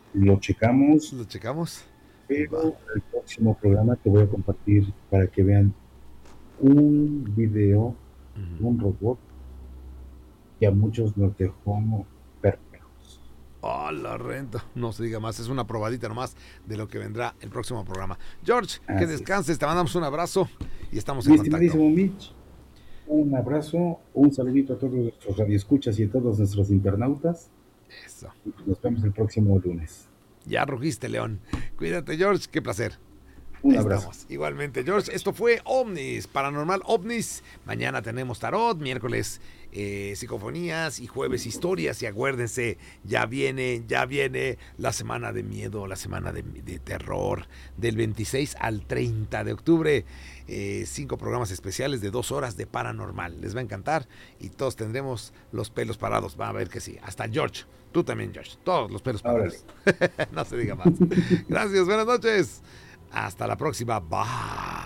lo checamos, ¿Lo checamos? Va. pero el próximo programa te voy a compartir para que vean un video, un robot que a muchos nos dejó perplejos. Oh, la renta. No se diga más. Es una probadita nomás de lo que vendrá el próximo programa. George, que Así es. descanses. Te mandamos un abrazo y estamos en Mi contacto. estimadísimo Mitch, un abrazo, un saludito a todos nuestros radioescuchas y a todos nuestros internautas. Eso. Y nos vemos el próximo lunes. Ya rugiste, León. Cuídate, George. Qué placer. Un Ahí abrazo. estamos. Igualmente, George, esto fue Ovnis, Paranormal Ovnis. Mañana tenemos Tarot, miércoles psicofonías y jueves historias. Y acuérdense, ya viene la semana de miedo, la semana de terror, del 26 al 30 de octubre. 5 programas especiales de 2 horas de paranormal. Les va a encantar y todos tendremos los pelos parados. Va a ver que sí. Hasta George. Tú también, George. Todos los pelos Órale. parados. No se diga más. Gracias, buenas noches. Hasta la próxima. Bye.